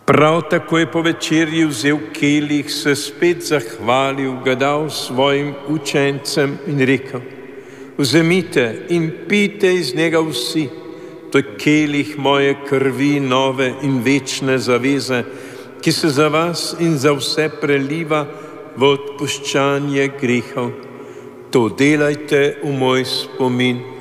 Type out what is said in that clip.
Prav tako je po večerji vzel kelih, se spet zahvalil, ga dal svojim učencem in rekel: Vzemite in pijte iz njega vsi, to je kelih moje krvi nove in večne zaveze, ki se za vas in za vse preliva v odpuščanje grehov. To delajte v moj spomin.